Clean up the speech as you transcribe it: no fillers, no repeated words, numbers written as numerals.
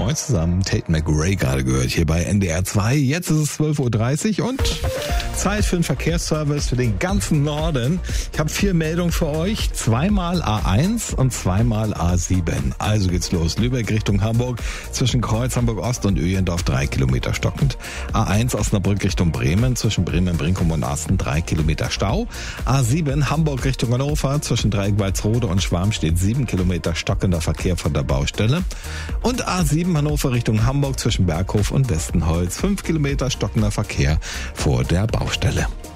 Moin zusammen, Tate McRae gerade gehört hier bei NDR 2. Jetzt ist es 12.30 Uhr und Zeit für einen Verkehrsservice für den ganzen Norden. Ich habe 4 Meldungen für euch, zweimal A1 und zweimal A7. Also geht's los. Lübeck Richtung Hamburg, zwischen Kreuz Hamburg Ost und Öjendorf 3 Kilometer stockend. A1 Osnabrück Richtung Bremen, zwischen Bremen, Brinkum und Asten 3 Kilometer Stau. A7 Hamburg Richtung Hannover, zwischen Dreieck Walsrode und Schwarm steht 7 Kilometer stockender Verkehr von der Baustelle. Und A7 Hannover Richtung Hamburg zwischen Berghof und Westenholz, 5 Kilometer stockender Verkehr vor der Baustelle.